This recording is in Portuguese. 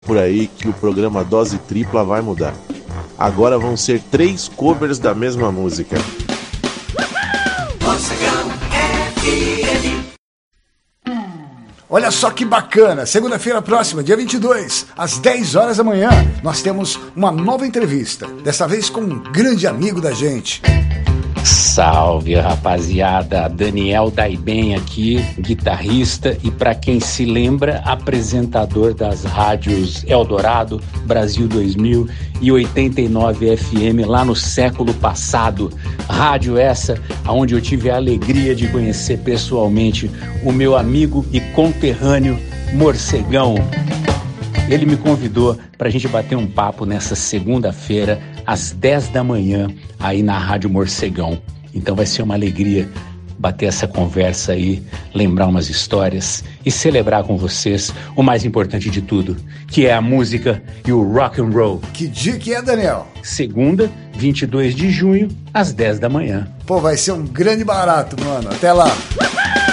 por aí que o programa Dose Tripla vai mudar. Agora vão ser 3 covers da mesma música. Olha só que bacana, segunda-feira próxima, dia 22, às 10 horas da manhã, nós temos uma nova entrevista, dessa vez com um grande amigo da gente. Salve, rapaziada, Daniel Daiben aqui, guitarrista e, para quem se lembra, apresentador das rádios Eldorado, Brasil 2000 e 89 FM lá no século passado. Rádio essa onde eu tive a alegria de conhecer pessoalmente o meu amigo e conterrâneo Morcegão. Ele me convidou para a gente bater um papo nessa segunda-feira, às 10 da manhã, aí na Rádio Morcegão. Então vai ser uma alegria bater essa conversa aí, lembrar umas histórias e celebrar com vocês o mais importante de tudo, que é a música e o rock and roll. Que dia que é, Daniel? Segunda, 22 de junho, às 10 da manhã. Pô, vai ser um grande barato, mano. Até lá.